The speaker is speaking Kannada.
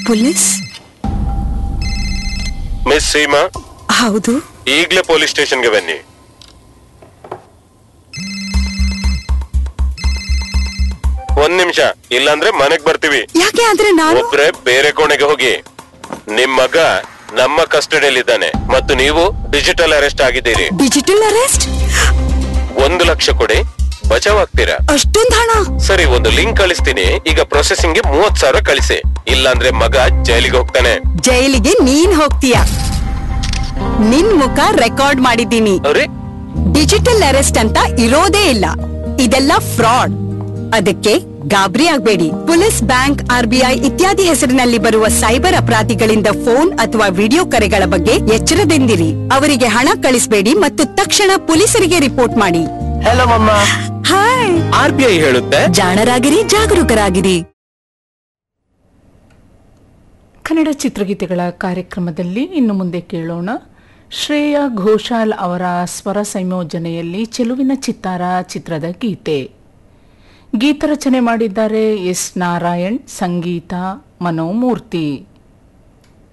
ಪೊಲೀಸ್? ಮಿಸ್ ಸೀಮಾ, ಹೌದು. ಈಗಲೇ ಪೊಲೀಸ್ ಸ್ಟೇಷನ್ಗೆ ಬನ್ನಿ. ಒಂದ್ ನಿಮಿಷ, ಇಲ್ಲಾಂದ್ರೆ ಮನೆಗ್ ಬರ್ತೀವಿ. ಯಾಕೆ? ಆದ್ರೆ ನಾನು ಒಬ್ರೆ ಬೇರೆ ಕೋಣೆಗೆ ಹೋಗಿ. ನಿಮ್ ಮಗ ನಮ್ಮ ಕಸ್ಟಡಿಯಲ್ಲಿದ್ದಾನೆ ಮತ್ತು ನೀವು ಡಿಜಿಟಲ್ ಅರೆಸ್ಟ್ ಆಗಿದ್ದೀರಿ. Digital arrest? 1 ಲಕ್ಷ ಕೊಡಿ, ಬಚಾವ್ ಆಗ್ತೀರಾ. ಅಷ್ಟೊಂದು ಹಣ? ಸರಿ, ಒಂದು ಲಿಂಕ್ ಕಳಿಸ್ತೀನಿ. ಈಗ ಪ್ರೊಸೆಸಿಂಗ್ ಗೆ 30,000 ಕಳಿಸಿ, ಇಲ್ಲಾಂದ್ರೆ ಮಗ ಜೈಲಿಗೆ ಹೋಗ್ತಾನೆ. ಜೈಲಿಗೆ ನೀನ್ ಹೋಗ್ತೀಯ? ನಿನ್ ಮುಖ ರೆಕಾರ್ಡ್ ಮಾಡಿದ್ದೀನಿ. ಡಿಜಿಟಲ್ ಅರೆಸ್ಟ್ ಅಂತ ಇರೋದೇ ಇಲ್ಲ, ಇದೆಲ್ಲ ಫ್ರಾಡ್. ಅದಕ್ಕೆ ಗಾಬರಿ ಆಗ್ಬೇಡಿ. ಪೊಲೀಸ್, ಬ್ಯಾಂಕ್, RBI ಇತ್ಯಾದಿ ಹೆಸರಿನಲ್ಲಿ ಬರುವ ಸೈಬರ್ ಅಪರಾಧಿಗಳಿಂದ ಫೋನ್ ಅಥವಾ ವಿಡಿಯೋ ಕರೆಗಳ ಬಗ್ಗೆ ಎಚ್ಚರದಿಂದಿರಿ. ಅವರಿಗೆ ಹಣ ಕಳಿಸಬೇಡಿ ಮತ್ತು ತಕ್ಷಣ ಪೊಲೀಸರಿಗೆ ರಿಪೋರ್ಟ್ ಮಾಡಿ. ಹಲೋ ಮಮ್ಮ. ಹಾಯ್. RBI ಹೇಳುತ್ತೆ, ಜಾಣರಾಗಿರಿ, ಜಾಗರೂಕರಾಗಿರಿ. ಕನ್ನಡ ಚಿತ್ರಗೀತೆಗಳ ಕಾರ್ಯಕ್ರಮದಲ್ಲಿ ಇನ್ನು ಮುಂದೆ ಕೇಳೋಣ. ಶ್ರೇಯಾ ಘೋಷಾಲ್ ಅವರ ಸ್ವರ ಸಂಯೋಜನೆಯಲ್ಲಿ ಚೆಲುವಿನ ಚಿತ್ತಾರ ಚಿತ್ರದ ಗೀತೆ. ಗೀತರಚನೆ ಮಾಡಿದ್ದಾರೆ ಎಸ್ ನಾರಾಯಣ್, ಸಂಗೀತ ಮನೋಮೂರ್ತಿ.